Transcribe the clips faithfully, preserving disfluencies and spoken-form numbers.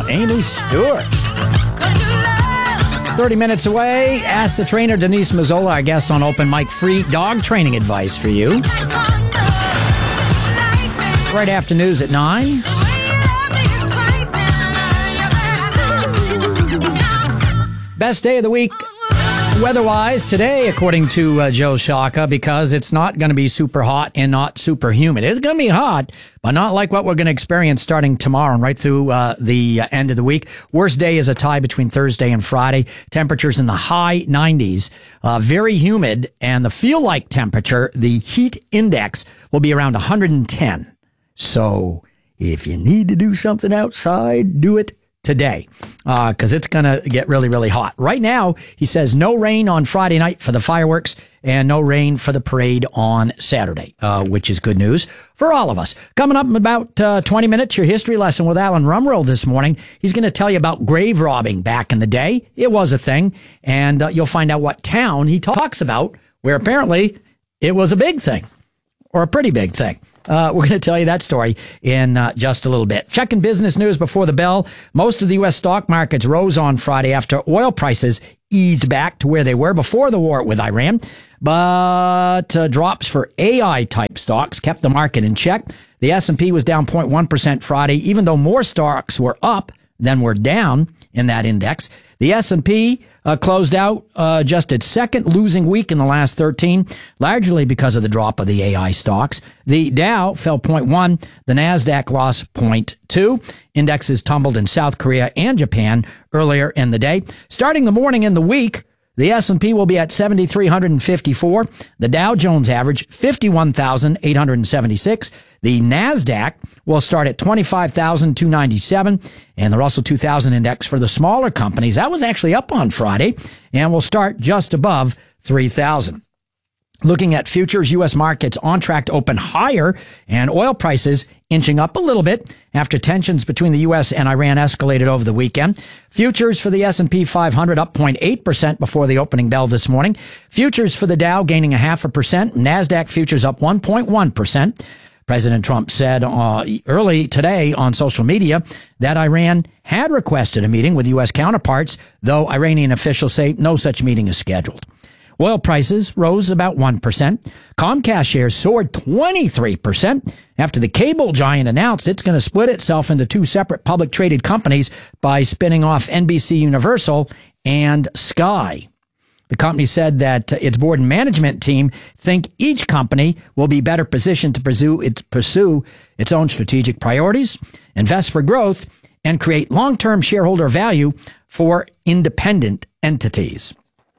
Amy Stewart. thirty minutes away, ask the trainer Denise Mazzola, our guest on Open Mic, free dog training advice for you. Right after news at nine. Best day of the week weather-wise today, according to uh, Joe Shaka, because it's not going to be super hot and not super humid. It's going to be hot, but not like what we're going to experience starting tomorrow and right through uh, the uh, end of the week. Worst day is a tie between Thursday and Friday. Temperatures in the high nineties, uh, very humid, and the feel-like temperature, the heat index, will be around one hundred ten. So if you need to do something outside, do it today, because uh, it's going to get really, really hot. Right now, he says no rain on Friday night for the fireworks and no rain for the parade on Saturday, uh, which is good news for all of us. Coming up in about uh, twenty minutes, your history lesson with Alan Rumrow this morning. He's going to tell you about grave robbing back in the day. It was a thing, and uh, you'll find out what town he talks about where apparently it was a big thing, or a pretty big thing. Uh, we're going to tell you that story in uh, just a little bit. Checking business news before the bell. Most of the U S stock markets rose on Friday after oil prices eased back to where they were before the war with Iran. But uh, drops for A I-type stocks kept the market in check. The S and P was down zero point one percent Friday, even though more stocks were up than were down in that index. The S and P uh, closed out uh, just its second losing week in the last thirteen, largely because of the drop of the A I stocks. The Dow fell zero point one, the NASDAQ lost zero point two. Indexes tumbled in South Korea and Japan earlier in the day. Starting the morning and the week, the S and P will be at seven thousand three hundred fifty-four. The Dow Jones average, fifty-one thousand eight hundred seventy-six. The NASDAQ will start at twenty-five thousand two hundred ninety-seven. And the Russell two thousand index for the smaller companies, that was actually up on Friday and will start just above three thousand. Looking at futures, U S markets on track to open higher and oil prices inching up a little bit after tensions between the U S and Iran escalated over the weekend. Futures for the S and P five hundred up zero point eight percent before the opening bell this morning. Futures for the Dow gaining a half a percent. NASDAQ futures up one point one percent. President Trump said uh, early today on social media that Iran had requested a meeting with U S counterparts, though Iranian officials say no such meeting is scheduled. Oil prices rose about one percent. Comcast shares soared twenty-three percent after the cable giant announced it's going to split itself into two separate public traded companies by spinning off N B C Universal and Sky. The company said that its board and management team think each company will be better positioned to pursue its, pursue its own strategic priorities, invest for growth, and create long-term shareholder value for independent entities.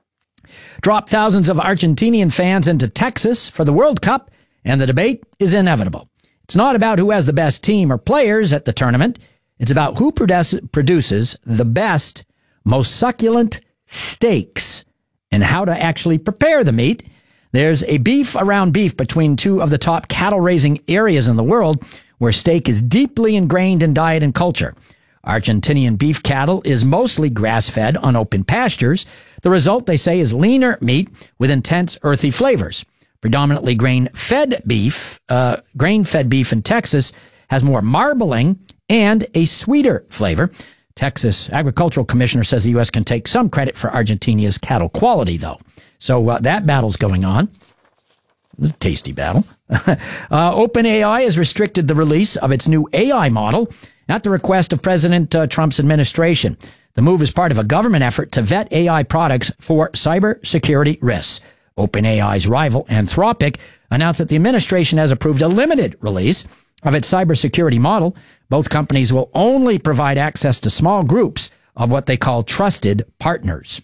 Drop thousands of Argentinian fans into Texas for the World Cup, and the debate is inevitable. It's not about who has the best team or players at the tournament. It's about who produces the best, most succulent steaks and how to actually prepare the meat. There's a beef around beef between two of the top cattle-raising areas in the world where steak is deeply ingrained in diet and culture. Argentinian beef cattle is mostly grass-fed on open pastures. The result, they say, is leaner meat with intense earthy flavors. Predominantly grain-fed beef, uh, grain-fed beef in Texas has more marbling and a sweeter flavor. Texas Agricultural Commissioner says the U S can take some credit for Argentina's cattle quality, though. So uh, that battle's going on. It's a tasty battle. uh, OpenAI has restricted the release of its new A I model at the request of President uh, Trump's administration. The move is part of a government effort to vet A I products for cybersecurity risks. OpenAI's rival, Anthropic, announced that the administration has approved a limited release of its cybersecurity model. Both companies will only provide access to small groups of what they call trusted partners.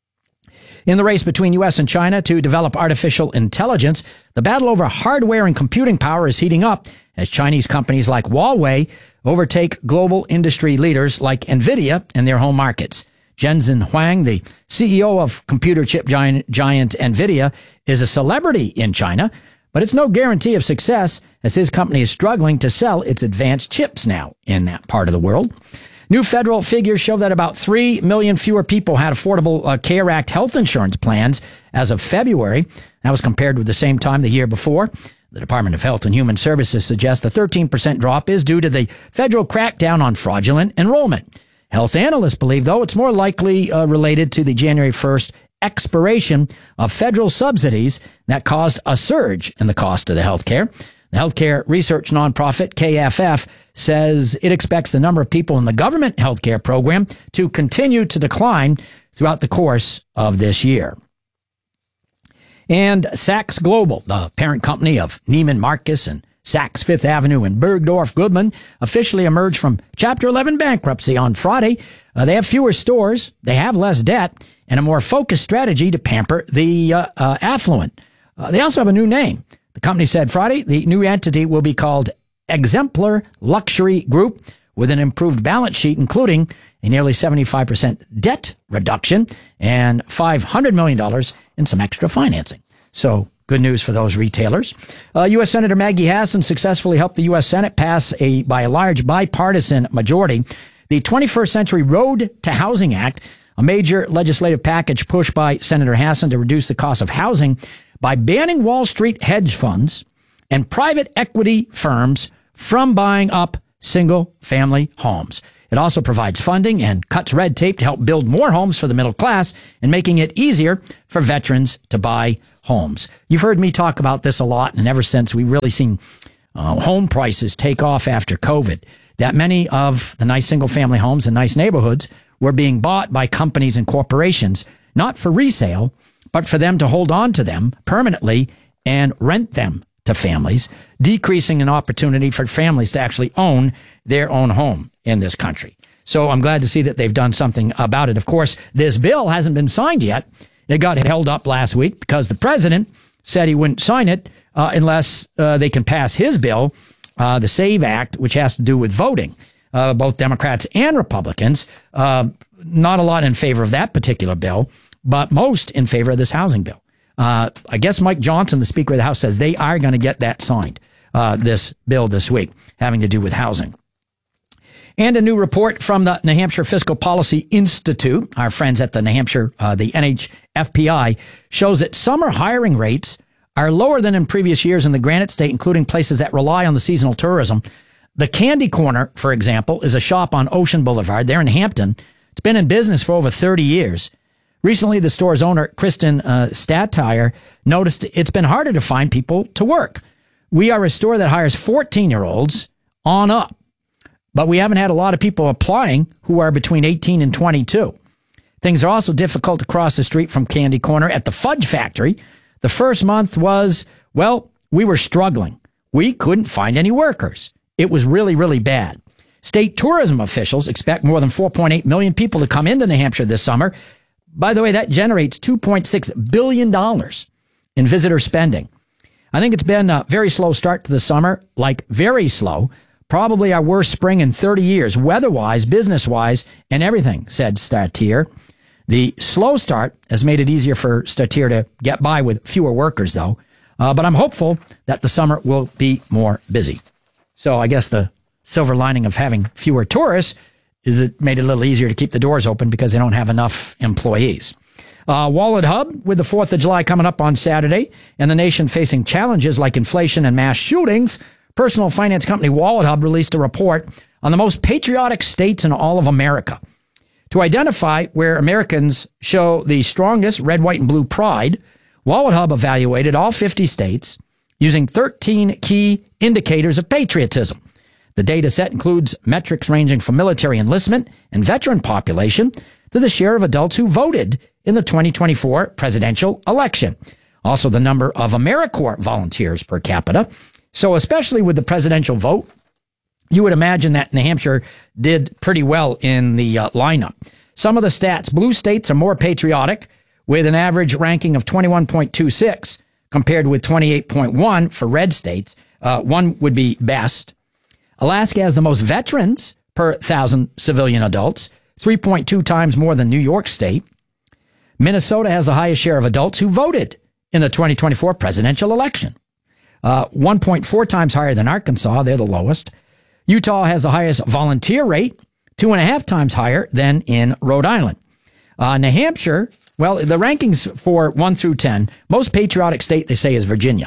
In the race between U S and China to develop artificial intelligence, the battle over hardware and computing power is heating up as Chinese companies like Huawei overtake global industry leaders like NVIDIA in their home markets. Jensen Huang, the C E O of computer chip giant, giant NVIDIA, is a celebrity in China, but it's no guarantee of success as his company is struggling to sell its advanced chips now in that part of the world. New federal figures show that about three million fewer people had Affordable uh, Care Act health insurance plans as of February. That was compared with the same time the year before. The Department of Health and Human Services suggests the thirteen percent drop is due to the federal crackdown on fraudulent enrollment. Health analysts believe, though, it's more likely uh, related to the January first expiration of federal subsidies that caused a surge in the cost of the health care. The healthcare research nonprofit K F F says it expects the number of people in the government healthcare program to continue to decline throughout the course of this year. And Saks Global, the parent company of Neiman Marcus and Saks Fifth Avenue and Bergdorf Goodman, officially emerged from Chapter eleven bankruptcy on Friday. Uh, they have fewer stores, they have less debt, and a more focused strategy to pamper the uh, uh, affluent. Uh, they also have a new name. The company said Friday the new entity will be called Exemplar Luxury Group, with an improved balance sheet, including a nearly seventy-five percent debt reduction and five hundred million dollars in some extra financing. So good news for those retailers. Uh, U S. Senator Maggie Hassan successfully helped the U S. Senate pass a by a large bipartisan majority the twenty-first Century Road to Housing Act, a major legislative package pushed by Senator Hassan to reduce the cost of housing by banning Wall Street hedge funds and private equity firms from buying up single-family homes. It also provides funding and cuts red tape to help build more homes for the middle class and making it easier for veterans to buy homes. You've heard me talk about this a lot, and ever since we've really seen uh, home prices take off after COVID, that many of the nice single-family homes in nice neighborhoods were being bought by companies and corporations, not for resale, but for them to hold on to them permanently and rent them to families, decreasing an opportunity for families to actually own their own home in this country. So I'm glad to see that they've done something about it. Of course, this bill hasn't been signed yet. It got held up last week because the president said he wouldn't sign it uh, unless uh, they can pass his bill, uh, the SAVE Act, which has to do with voting. Uh, both Democrats and Republicans, uh, not a lot in favor of that particular bill, but most in favor of this housing bill. Uh, I guess Mike Johnson, the Speaker of the House, says they are going to get that signed, uh, this bill this week, having to do with housing. And a new report from the New Hampshire Fiscal Policy Institute, our friends at the New Hampshire, uh, the N H F P I, shows that summer hiring rates are lower than in previous years in the Granite State, including places that rely on the seasonal tourism. The Candy Corner, for example, is a shop on Ocean Boulevard there in Hampton. It's been in business for over thirty years. Recently, the store's owner, Kristen uh, Statire, noticed it's been harder to find people to work. We are a store that hires fourteen-year-olds on up, but we haven't had a lot of people applying who are between eighteen and twenty-two. Things are also difficult to cross the street from Candy Corner at the Fudge Factory. The first month was, well, we were struggling. We couldn't find any workers. It was really, really bad. State tourism officials expect more than four point eight million people to come into New Hampshire this summer. By the way, that generates two point six billion dollars in visitor spending. I think it's been a very slow start to the summer, like very slow. Probably our worst spring in thirty years, weather-wise, business-wise, and everything, said Statier. The slow start has made it easier for Statier to get by with fewer workers, though. Uh, but I'm hopeful that the summer will be more busy. So I guess the silver lining of having fewer tourists is it made it a little easier to keep the doors open because they don't have enough employees. Uh, Wallet Hub, with the fourth of July coming up on Saturday, and the nation facing challenges like inflation and mass shootings, personal finance company Wallet Hub released a report on the most patriotic states in all of America. To identify where Americans show the strongest red, white, and blue pride, Wallet Hub evaluated all fifty states using thirteen key indicators of patriotism. The data set includes metrics ranging from military enlistment and veteran population to the share of adults who voted in the twenty twenty-four presidential election. Also, the number of AmeriCorps volunteers per capita. So especially with the presidential vote, you would imagine that New Hampshire did pretty well in the uh, lineup. Some of the stats: blue states are more patriotic with an average ranking of twenty-one point two six compared with twenty-eight point one for red states. Uh, one would be best. Alaska has the most veterans per thousand civilian adults, three point two times more than New York State. Minnesota has the highest share of adults who voted in the twenty twenty-four presidential election, uh, one point four times higher than Arkansas. They're the lowest. Utah has the highest volunteer rate, two and a half times higher than in Rhode Island. Uh, New Hampshire, well, the rankings for one through ten, most patriotic state, they say, is Virginia,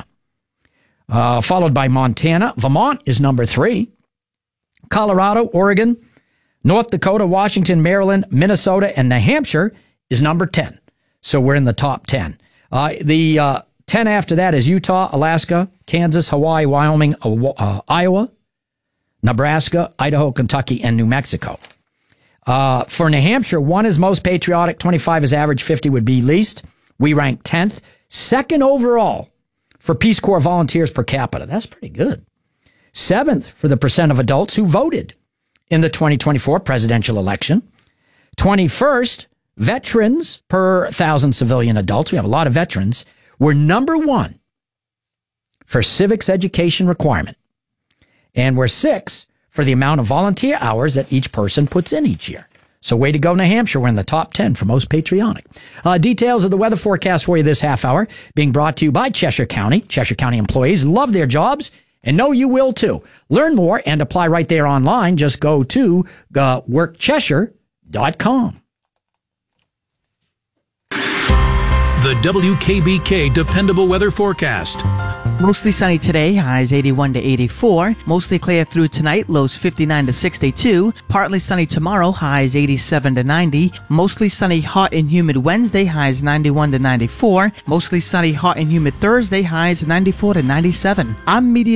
uh, followed by Montana. Vermont is number three. Colorado, Oregon, North Dakota, Washington, Maryland, Minnesota, and New Hampshire is number ten. So we're in the top ten. Uh, the uh, ten after that is Utah, Alaska, Kansas, Hawaii, Wyoming, uh, Iowa, Nebraska, Idaho, Kentucky, and New Mexico. Uh, for New Hampshire, one is most patriotic, twenty-five is average, fifty would be least. We rank tenth. Second overall for Peace Corps volunteers per capita. That's pretty good. Seventh for the percent of adults who voted in the twenty twenty-four presidential election. twenty-first, veterans per thousand civilian adults. We have a lot of veterans. We're number one for civics education requirement. And we're six for the amount of volunteer hours that each person puts in each year. So way to go, New Hampshire. We're in the top ten for most patriotic. Uh, details of the weather forecast for you this half hour being brought to you by Cheshire County. Cheshire County employees love their jobs and know you will too. Learn more and apply right there online. Just go to uh, work cheshire dot com. The W K B K Dependable Weather Forecast. Mostly sunny today, highs eighty-one to eighty-four. Mostly clear through tonight, lows fifty-nine to sixty-two. Partly sunny tomorrow, highs eighty-seven to ninety. Mostly sunny, hot and humid Wednesday, highs ninety-one to ninety-four. Mostly sunny, hot and humid Thursday, highs ninety-four to ninety-seven. I'm Media